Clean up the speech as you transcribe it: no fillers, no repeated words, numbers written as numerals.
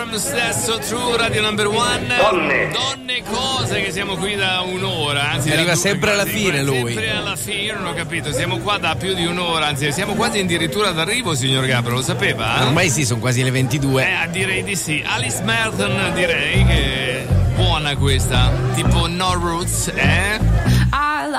From stesso True Radio Number One. Donne cose, che siamo qui da un'ora, anzi arriva sempre alla fine lui. Sempre alla fine, io non ho capito, siamo qua da più di un'ora, anzi siamo quasi addirittura d'arrivo, signor Gabriel, lo sapeva? Ormai sì, sono quasi le 22. Direi di sì. Alice Merton, direi che buona questa, tipo No Roots,